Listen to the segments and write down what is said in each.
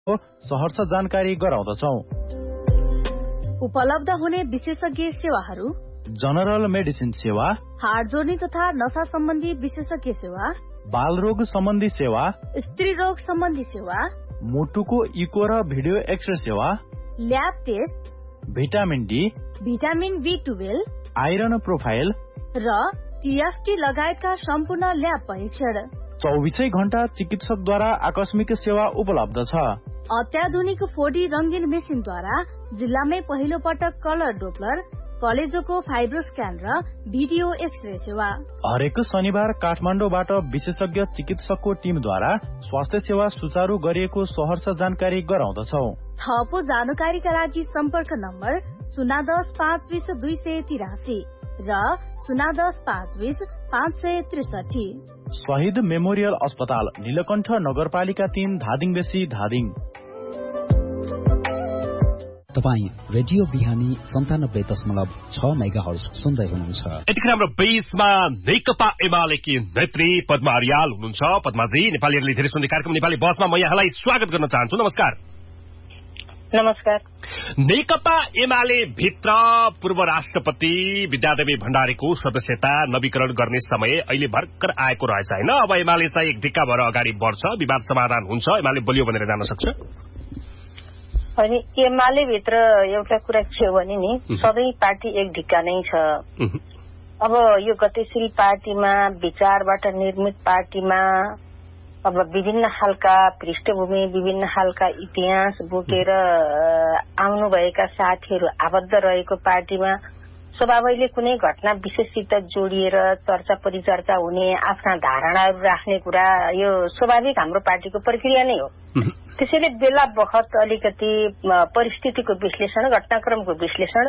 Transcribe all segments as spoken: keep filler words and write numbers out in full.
सहर्ष जानकारी गराउँदछौं। उपलब्ध हुने विशेषज्ञ सेवाहरू: जनरल मेडिसिन सेवा, हाड जोड्ने तथा नशा सम्बन्धी विशेषज्ञ सेवा, बाल रोग सम्बन्धी सेवा, स्त्री रोग सम्बन्धी सेवा, मुटुको इको र भिडियो एक्सरे सेवा, lab test, vitamin D, vitamin be twelve, iron profile र टीएफटी लगायतका सम्पूर्ण ल्याब परीक्षण। चौबिसै घण्टा चिकित्सकद्वारा आकस्मिक सेवा उपलब्ध छ। अत्याधुनिक फोर डी रंगीन मेसिनद्वारा जिल्लामै पहिलो पटक कलर डोप्लर, कलेजोको फाइब्रो स्क्यान र भिडियो एक्सरे सेवा। हरेक शनिबार काठमाडौँबाट विशेषज्ञ चिकित्सकको टिमद्वारा स्वास्थ्य सेवा सुचारू गरिएको सहर्ष जानकारी गराउँदछौ। थप जानकारीका लागि सम्पर्क नम्बर शून्य दस पाँच बीस दुई सय तिरासी र शून्य दस पाँच बीस पाँच सय त्रिसठी। शहीद मेमोरियल अस्पताल, नीलकण्ठ नगरपालिका तीन, धादिङ बेसी, धादिङ। तपाईँ रेडियो बिहानी सन्तानब्बे दशमलव छ मेगा हर्ज सुन्दै हुनुहुन्छ। यतिखेर हाम्रो बेसमा नेकपा एमालेकी नेत्री पद्मा अर्याल हुनुहुन्छ। पद्माजी, नेपालीहरूले धेरै सुन्ने कार्यक्रम नेपाली बसमा म यहाँलाई स्वागत गर्न चाहन्छु। नमस्कार। नमस्कार। नेकपा एमाले भित्र पूर्व राष्ट्रपति विद्यादेवी भण्डारीको सदस्यता नवीकरण गर्ने समय अहिले भर्खर आएको रहेछ हैन? अब एमाले चाहिँ एक ढिक्का भएर अगाडि बढ्छ, विवाद समाधान हुन्छ, एमाले बलियो भनेर जान सक्छ। अनि एमाले भित्र एउटा कुरा के हो भने नि, सबै पार्टी एक ढिक्का नै छ। अब यो गतिशील पार्टीमा, विचारबाट निर्मित पार्टीमा अब विभिन्न खालका पृष्ठभूमि, विभिन्न खालका इतिहास बोकेर आउनुभएका साथीहरू आबद्ध रहेको पार्टीमा स्वभावैले कुनै घटना विशेषसित जोडिएर चर्चा परिचर्चा हुने, आफ्ना धारणाहरू राख्ने कुरा यो स्वाभाविक हाम्रो पार्टीको प्रक्रिया नै हो। त्यसैले बेला बखत अलिकति परिस्थितिको विश्लेषण, घटनाक्रमको विश्लेषण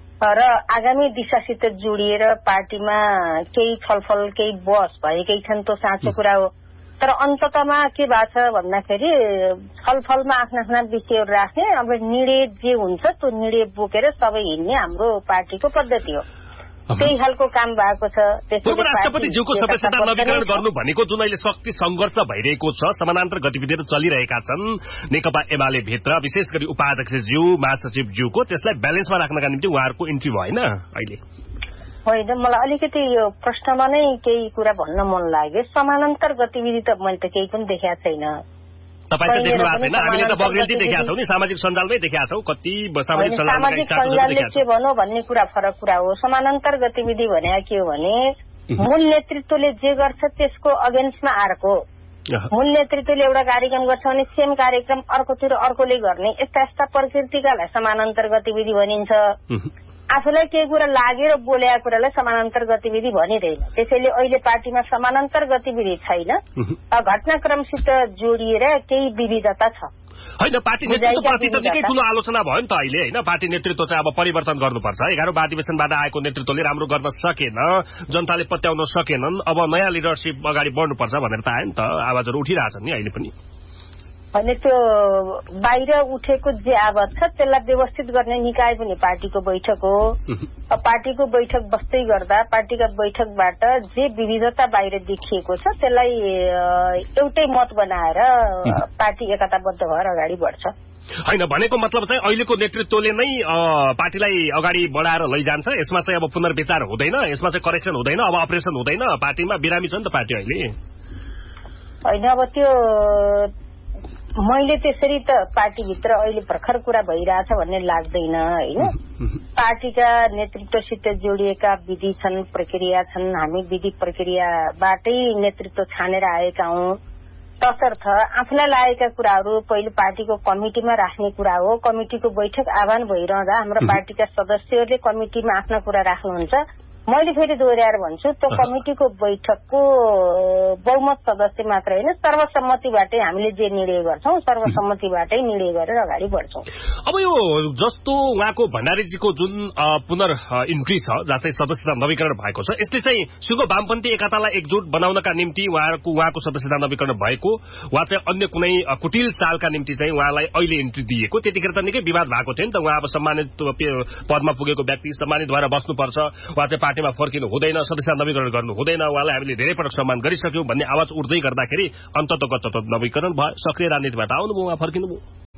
र आगामी दिशासित जोडिएर पार्टीमा केही छलफल, केही बहस भएकै छन्, त्यो साँचो कुरा हो। तर अन्ततमा के भएको छ भन्दाखेरि छलफलमा आफ्ना आफ्ना विषयहरू राख्ने, अब निर्णय जे हुन्छ त्यो निर्णय बोकेर सबै हिँड्ने हाम्रो पार्टीको पद्धति हो। त्यही खालको काम भएको छ। पूर्व राष्ट्रपतिज्यूको सदस्यता नवीकरण गर्नु भनेको जुन अहिले शक्ति संघर्ष भइरहेको छ, समानान्तर गतिविधिहरू चलिरहेका छन् नेकपा एमाले भित्र, विशेष गरी उपाध्यक्षज्यू, महासचिवज्यूको, त्यसलाई ब्यालेन्समा राख्नका निम्ति उहाँहरूको इन्ट्री भएन अहिले? होइन, मलाई अलिकति यो प्रश्नमा नै केही कुरा भन्न मन लाग्यो। समानान्तर गतिविधि त मैले त केही पनि देखाएको छैन। तपाईँ त देख्नु भएको छैन, हामीले त बग्रेल्ती देखाएको छौँ नि, सामाजिक सञ्जालमै देखाएको छौँ। कति सामाजिक सञ्जालले के भन्नु भन्ने कुरा फरक कुरा हो। समानान्तर गतिविधि भने के हो भने मूल नेतृत्वले जे गर्छ त्यसको अगेन्स्टमा अर्को, मूल नेतृत्वले एउटा कार्यक्रम गर्छ भने सेम कार्यक्रम अर्कोतिर अर्कोले गर्ने, यस्ता यस्ता प्रकृतिकालाई समानान्तर गतिविधि भनिन्छ। आफूलाई केही कुरा लागेर बोलेको कुरालाई समानान्तर गतिविधि भनिँदैन। त्यसैले अहिले पार्टीमा समानान्तर गतिविधि छैन, घटनाक्रमसित जोडिएर केही विविधता छ। होइन, पार्टी नेतृत्वप्रति त निकै ठूलो आलोचना भयो नि त अहिले होइन? पार्टी नेतृत्व चाहिँ अब परिवर्तन गर्नुपर्छ, एघारौं महाधिवेशनबाट आएको नेतृत्वले राम्रो गर्न सकेन, जनताले पत्याउन सकेनन्, अब नयाँ लिडरसिप अगाडि बढ्नुपर्छ भनेर त आयो नि त, आवाजहरू उठिरहेछन् नि अहिले पनि। होइन, त्यो बाहिर उठेको जे आवाज छ त्यसलाई व्यवस्थित गर्ने निकाय पनि पार्टीको बैठक हो। पार्टीको बैठक बस्दै गर्दा पार्टीका बैठकबाट जे विविधता बाहिर देखिएको छ त्यसलाई एउटै मत बनाएर पार्टी एकताबद्ध भएर अगाडि बढ्छ। होइन, भनेको मतलब चाहिँ अहिलेको नेतृत्वले नै पार्टीलाई अगाडि बढाएर लैजान्छ, यसमा चाहिँ अब पुनर्विचार हुँदैन, यसमा चाहिँ करेक्सन हुँदैन, अब अपरेसन हुँदैन, पार्टीमा बिरामी छ नि त पार्टी अहिले। होइन, अब त्यो मैले त्यसरी त पार्टीभित्र अहिले भर्खर कुरा भइरहेछ भन्ने लाग्दैन होइन। पार्टीका नेतृत्वसित जोडिएका विधि छन्, प्रक्रिया छन्, हामी विधि प्रक्रियाबाटै नेतृत्व छानेर आएका हौं। तसर्थ आफूलाई लागेका कुराहरू पहिले पार्टीको कमिटीमा राख्ने कुरा हो। कमिटीको बैठक आह्वान भइरहँदा हाम्रो पार्टीका सदस्यहरूले कमिटीमा आफ्ना कुरा राख्नुहुन्छ। मैले फेरि दोहोऱ्याएर भन्छु, त्यो कमिटीको बैठकको बहुमत सदस्य मात्र होइन, सर्वसम्मतिबाटै हामीले जे निर्णय गर्छौं सर्वसम्मतिबाटै निर्णय गरेर अगाडि बढ्छौं। अब यो जस्तो उहाँको भण्डारीजीको जुन पुनर् इन्ट्री छ, जहाँ चाहिँ सदस्यता नवीकरण भएको छ, यसले चाहिँ सिङ्गो वामपन्थी एकतालाई एकजुट बनाउनका निम्ति उहाँको उहाँको सदस्यता नवीकरण भएको वा चाहिँ अन्य कुनै कुटिल चालका निम्ति चाहिँ उहाँलाई अहिले इन्ट्री दिएको? त्यतिखेर त निकै विवाद भएको थियो नि त, उहाँ अब सम्मानित पदमा पुगेको व्यक्ति सम्मानित भएर बस्नुपर्छ, वा चाहिँ पार्टीमा फर्किनु हुँदैन, सदस्यता नवीकरण गर्नु हुँदैन, उहाँलाई हामीले धेरै पटक सम्मान गरिसक्यौं भन्ने आवाज उठ्दै गर्दाखेरि अन्ततः नवीकरण भयो, सक्रिय राजनीतिबाट आउनुभयो, उहाँ फर्किनुभयो।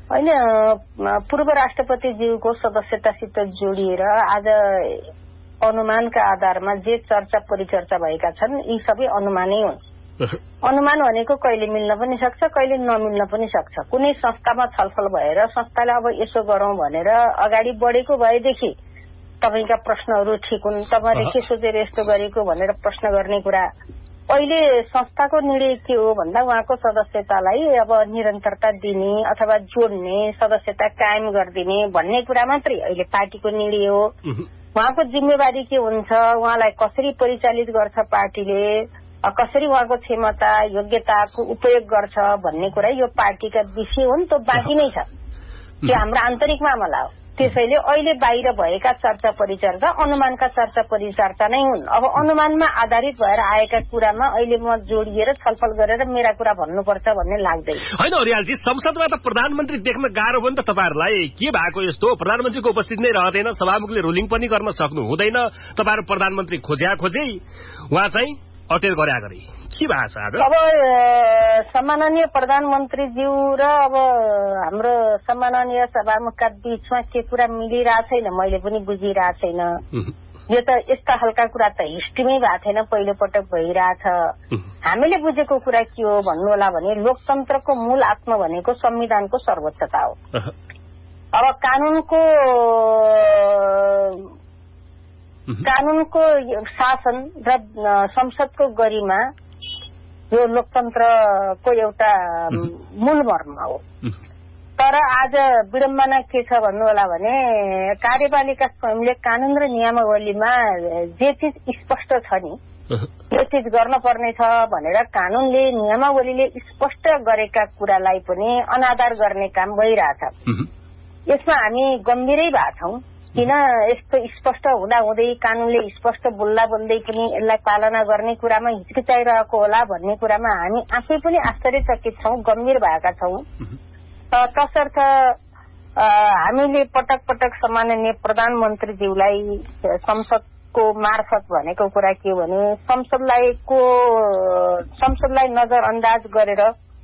होइन पूर्व राष्ट्रपतिज्यूको सदस्यतासित जोडिएर आज अनुमानका आधारमा जे चर्चा परिचर्चा भएका छन् यी सबै अनुमानै हुन्। अनुमान भनेको कहिले मिल्न पनि सक्छ, कहिले नमिल्न पनि सक्छ। कुनै संस्थामा छलफल भएर संस्थाले अब यसो गरौं भनेर अगाडि बढेको भएदेखि तपाईका प्रश्नहरू ठिक हुन्, तपाईले के सोचेर यस्तो गरेको भनेर प्रश्न गर्ने कुरा। अहिले संस्थाको निर्णय के हो भन्दा उहाँको सदस्यतालाई अब निरन्तरता दिने अथवा जोड्ने, सदस्यता कायम गरिदिने भन्ने कुरा मात्रै अहिले पार्टीको निर्णय हो। उहाँको जिम्मेवारी के हुन्छ, उहाँलाई कसरी परिचालित गर्छ पार्टीले, कसरी उहाँको क्षमता योग्यताको उपयोग गर्छ भन्ने कुरा यो पार्टीका विषय हुन्। त्यो बाँकी नै छ, त्यो हाम्रो आन्तरिक मामला हो। त्यसैले अहिले बाहिर भएका चर्चा परिचर्चा अनुमानका चर्चा परिचर्चा नै हुन्। अब अनुमानमा आधारित भएर आएका कुरामा अहिले म जोडिएर छलफल गरेर मेरा कुरा भन्नुपर्छ भन्ने लाग्दैन। होइन अरियालजी, संसदमा त प्रधानमन्त्री देख्न गाह्रो भयो नि त तपाईँहरूलाई। के भएको यस्तो प्रधानमन्त्रीको उपस्थिति नै रहँदैन, सभामुखले रुलिङ पनि गर्न सक्नु हुँदैन, तपाईँहरू प्रधानमन्त्री खोज्या खोजे उहाँ चाहिँ अटेर गरे गरे के भएको छ आज? अब सम्माननीय प्रधानमन्त्रीज्यू र अब हाम्रो सम्माननीय सभामुखका बीचमा के कुरा मिलिरहेको छैन मैले पनि बुझिरहेको छैन। यो त यस्ता हल्का कुरा त हिस्ट्रीमै भएको थिएन, पहिलो पटक भइरहेछ। हामीले बुझेको कुरा के हो भन्नु होला भने लोकतन्त्रको मूल आत्मा भनेको संविधानको सर्वोच्चता हो। अब कानूनको कानूनको शासन र संसदको गरिमा यो लोकतन्त्रको एउटा मूल मर्म हो। तर आज विडम्बना के छ भन्नु होला भने कार्यपालिका स्वयंले कानून र नियमावलीमा जे चिज स्पष्ट छ नि यो चिज गर्न पर्ने छ भनेर कानूनले नियमावलीले स्पष्ट गरेका कुरालाई पनि अनादर गर्ने काम भइरहेछ। यसमा हामी गम्भीरै भएका छौं। किन यस्तो स्पष्ट हुँदा हुँदै कानूनले स्पष्ट बोल्दा बोल्दै पनि यसलाई पालना गर्ने कुरामा हिचकिचाइरहेको होला भन्ने कुरामा हामी आफै पनि आश्चर्यचकित छौं, गम्भीर भएका छौं। तसर्थ हामीले पटक पटक सम्माननीय प्रधानमन्त्रीज्यूलाई संसदको मार्फत भनेको कुरा के हो भने संसदलाई को संसदलाई नजरअन्दाज गरेर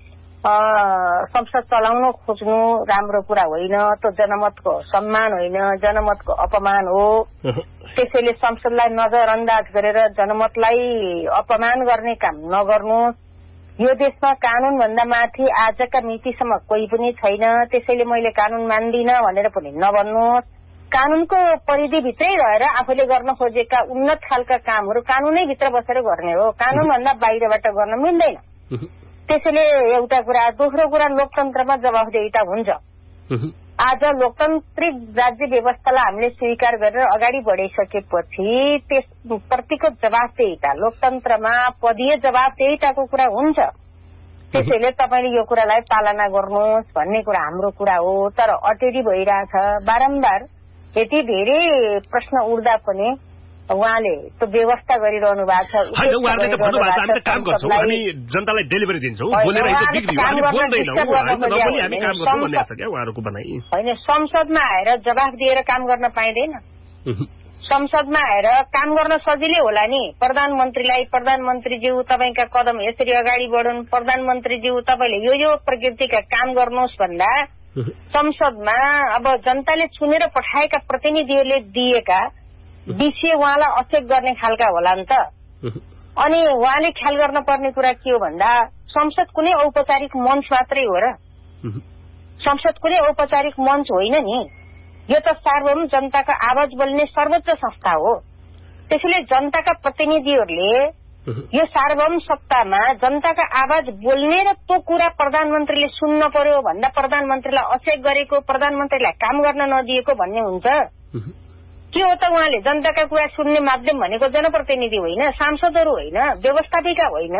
संसद चलाउन खोज्नु राम्रो कुरा होइन। त्यो जनमतको सम्मान होइन, जनमतको अपमान हो। त्यसैले संसदलाई नजरअन्दाज गरेर जनमतलाई अपमान गर्ने काम नगर्नुहोस्। यो देशमा कानून भन्दा माथि आजका मितिसम्म कोही पनि छैन, त्यसैले मैले कानून मान्दिन भनेर पनि नभन्नुहोस्। कानूनको परिधिभित्रै रहेर आफूले गर्न खोजेका उन्नत खालका कामहरू कानूनै भित्र बसेर गर्ने हो, कानून भन्दा बाहिरबाट गर्न मिल्दैन। त्यसैले एउटा कुरा। दोस्रो कुरा, लोकतन्त्रमा जवाफदेहिता हुन्छ। आज लोकतान्त्रिक राज्य व्यवस्थालाई हामीले स्वीकार गरेर अगाडि बढिसकेपछि त्यसप्रतिको जवाफदेहिता लोकतन्त्रमा पदीय जवाफदेहिताको कुरा हुन्छ। त्यसैले तपाईले यो कुरालाई पालना गर्नुहोस् भन्ने कुरा हाम्रो कुरा हो। तर अटेरी भइरहेछ बारम्बार। यति धेरै प्रश्न उठ्दा पनि उहाँले त्यो व्यवस्था गरिरहनु भएको छ। होइन उहाँले त भन्नु भएको छ हामी त काम गर्छौँ, हामी जनतालाई डेलिभरी दिन्छौँ, बोलेर यो बिग्रियो हामी बोल्दैनौँ, हामी हामी काम गर्छौँ भन्ने छ क्या उहाँहरूको भनाइ। होइन संसदमा आएर जवाफ दिएर काम गर्न पाइँदैन। संसदमा आएर काम गर्न सजिलै होला नि। प्रधानमन्त्रीलाई प्रधानमन्त्रीज्यू तपाईँका कदम यसरी अगाडि बढुन्, प्रधानमन्त्रीज्यू तपाईँले यो यो प्रकृतिका काम गर्नुहोस् भन्दा संसदमा अब जनताले चुनेर पठाएका प्रतिनिधिहरूले दिएका विषय उहाँलाई अचेक गर्ने खालका होला नि त। अनि उहाँले ख्याल गर्न पर्ने कुरा के हो भन्दा संसद कुनै औपचारिक मञ्च मात्रै हो र? संसद कुनै औपचारिक मञ्च होइन नि। यो त सार्वभौम जनताका आवाज बोल्ने सर्वोच्च संस्था हो। त्यसैले जनताका प्रतिनिधिहरूले यो सार्वभौम सत्तामा जनताका आवाज बोल्ने र त्यो कुरा प्रधानमन्त्रीले सुन्न पर्यो भन्दा प्रधानमन्त्रीलाई अचेक गरेको, प्रधानमन्त्रीलाई काम गर्न नदिएको भन्ने हुन्छ। के हो त उहाँले जनताका कुरा सुन्ने माध्यम भनेको जनप्रतिनिधि होइन, सांसदहरू होइन, व्यवस्थापिका होइन।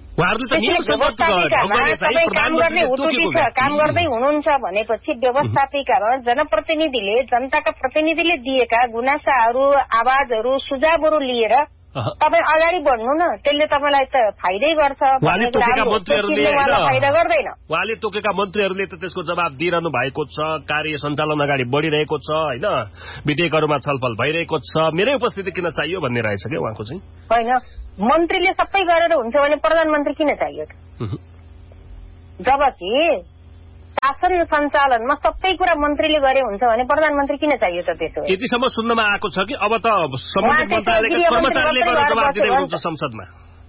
काम गर्ने उद्योगी छ, काम गर्दै हुनुहुन्छ भनेपछि व्यवस्थापिकामा जनप्रतिनिधिले जनताका प्रतिनिधिले दिएका गुनासाहरू आवाजहरू सुझावहरू लिएर तपाईँ अगाडि बढ्नु न। त्यसले तपाईँलाई त फाइदै गर्छ, फाइदा गर्दैन। उहाँले तोकेका मन्त्रीहरूले त त्यसको जवाब दिइरहनु भएको छ। कार्य सञ्चालन अगाडि बढिरहेको छ होइन, विधेयकहरूमा छलफल भइरहेको छ। मेरै उपस्थिति किन चाहियो भन्ने रहेछ क्या उहाँको चाहिँ। होइन मन्त्रीले सबै गरेर हुन्छ भने प्रधानमन्त्री किन चाहियो त? जबकि शासन सञ्चालनमा सबै कुरा मन्त्रीले गरे हुन्छ भने प्रधानमन्त्री किन चाहियो त त्यसो? यतिसम्म सुन्नमा आएको छ कि अब त सम्बन्धित मन्त्रालयका कर्मचारीले गरेर जवाफ दिँदै हुनुहुन्छ संसदमा।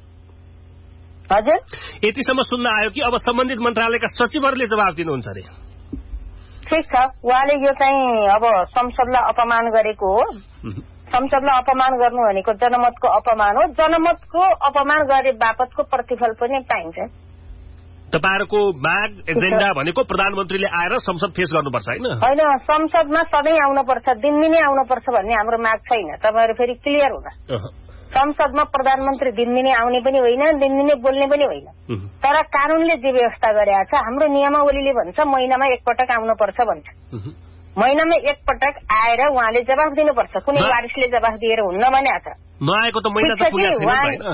हजुर, यतिसम्म सुन्न आयो कि अब सम्बन्धित मन्त्रालयका सचिवहरूले जवाफ दिनुहुन्छ अरे। ठिक छ, उहाँले यो चाहिँ अब संसदलाई अपमान गरेको हो। संसदलाई अपमान गर्नु भनेको जनमतको अपमान हो। जनमतको अपमान गरे बापतको प्रतिफल पनि पाइन्छ। तपाईहरुको माग एजेन्डा भनेको प्रधानमन्त्रीले आएर संसद फेस गर्नुपर्छ हैन? हैन, संसदमा सधैँ आउनुपर्छ, दिनदिनै आउनुपर्छ भन्ने हाम्रो माग छैन। तपाईहरु फेरि क्लियर हुनु। संसदमा प्रधानमन्त्री दिनदिनै आउने पनि होइन, दिनदिनै बोल्ने पनि होइन। तर कानूनले जे व्यवस्था गरेको छ, हाम्रो नियमावलीले भन्छ महिनामा एकपटक आउनुपर्छ भन्छ। महिनामा एकपटक आएर उहाँले जवाफ दिनुपर्छ। कुनै वारिसले जवाफ दिएर हुन्न भनेको छ। नआएको त महिना त पुगेको छैन हैन?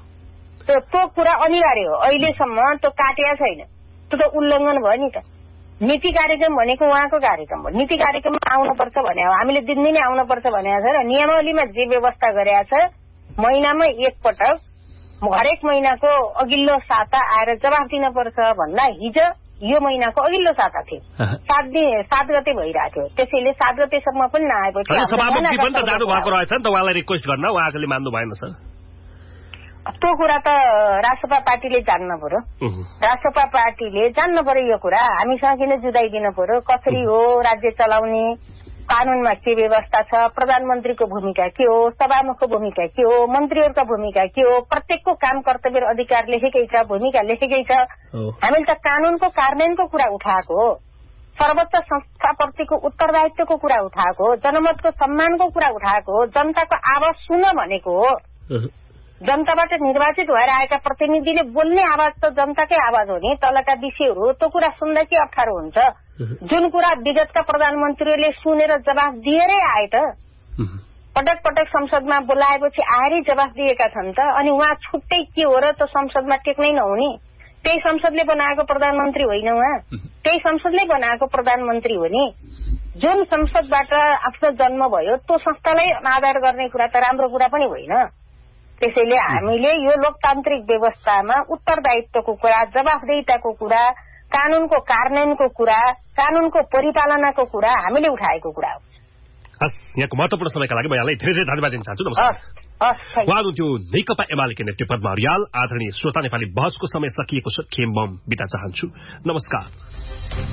त्यो कुरा अनिवार्य हो। अहिलेसम्म त्यो काटेको छैन, त्यो त उल्लङ्घन भयो नि त। नीति कार्यक्रम भनेको उहाँको कार्यक्रम हो। नीति कार्यक्रममा आउनुपर्छ भने हो, हामीले दिनदिनै आउनुपर्छ भनेको छ र नियमावलीमा जे व्यवस्था गरेको छ महिनामा एकपटक हरेक महिनाको अघिल्लो साता आएर जवाफ दिनुपर्छ भन्दा हिजो यो महिनाको अघिल्लो साता थियो, सात दिन सात गते भइरहेको थियो। त्यसैले सात गतेसम्म पनि नआएपछि सभामुखजी पनि त जानु भएको रहेछ नि त, उहाँलाई रिक्वेस्ट गर्न उहाँले मान्नु भएन सर। त्यो कुरा त रासपा पार्टीले जान्न पर्यो। रासपा पार्टीले जान्न पर्यो यो कुरा। हामीसँग किन जुदाइदिनु पर्यो? कसरी हो राज्य चलाउने, कानूनमा के व्यवस्था छ, प्रधानमन्त्रीको भूमिका के हो, सभामुखको भूमिका के हो, मन्त्रीहरूका भूमिका के हो, प्रत्येकको काम कर्तव्य अधिकार लेखेकै छ, भूमिका लेखेकै छ। हामीले त कानूनको कार्यान्वयनको कुरा उठाएको हो, सर्वोच्च संस्थाप्रतिको उत्तरदायित्वको कुरा उठाएको हो, जनमतको सम्मानको कुरा उठाएको हो, जनताको आवाज सुन भनेको हो। जनताबाट निर्वाचित भएर आएका प्रतिनिधिले बोल्ने आवाज त जनताकै आवाज हो नि। तलका विषयहरू त्यो कुरा सुन्दा के अप्ठ्यारो हुन्छ? जुन कुरा विगतका प्रधानमन्त्रीले सुनेर जवाफ दिएरै आए त, पटक पटक संसदमा बोलाएपछि आएरै जवाफ दिएका छन् त। अनि उहाँ छुट्टै के हो र त संसदमा टेक्नै नहुने? त्यही संसदले बनाएको प्रधानमन्त्री होइन उहाँ, त्यही संसदले बनाएको प्रधानमन्त्री हो नि। जुन संसदबाट आफ्नो जन्म भयो त्यो संस्थालाई आधार गर्ने कुरा त राम्रो कुरा पनि होइन। त्यसैले हामीले यो लोकतान्त्रिक व्यवस्थामा उत्तरदायित्वको कुरा, जवाफदेहिताको कुरा, कानूनको कार्यान्वयनको कुरा, कानूनको परिपालनाको कुरा हामीले उठाएको कुरा हो। यहाँको महत्वपूर्ण समयका लागि म यहाँलाई धेरै धेरै धन्यवाद दिन चाहन्छु। नमस्कार। उहाँ हुनुहुन्थ्यो नेकपा एमालेका नेत्री पद्मा अर्याल। आदरणीय श्रोता, नेपाली बहसको समय सकिएको छ, खेम बम बिदा चाहन्छु। नमस्कार।